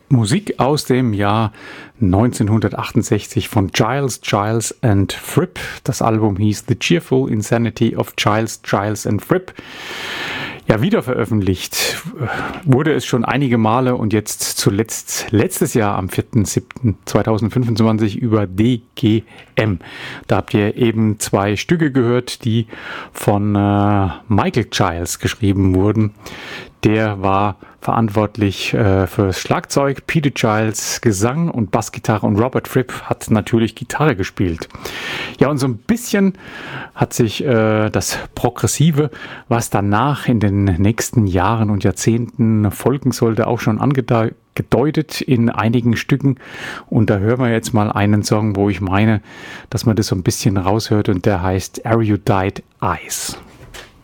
Musik aus dem Jahr 1968 von Giles and Fripp. Das Album hieß The Cheerful Insanity of Giles and Fripp. Ja, wieder veröffentlicht wurde es schon einige Male und jetzt zuletzt letztes Jahr am 4.7.2025 über DGM. Da habt ihr eben 2 Stücke gehört, die von Michael Giles geschrieben wurden. Der war verantwortlich fürs Schlagzeug, Peter Giles Gesang und Bassgitarre und Robert Fripp hat natürlich Gitarre gespielt. Ja, und so ein bisschen hat sich das Progressive, was danach in den nächsten Jahren und Jahrzehnten folgen sollte, auch schon angedeutet in einigen Stücken. Und da hören wir jetzt mal einen Song, wo ich meine, dass man das so ein bisschen raushört und der heißt Erudite Eyes.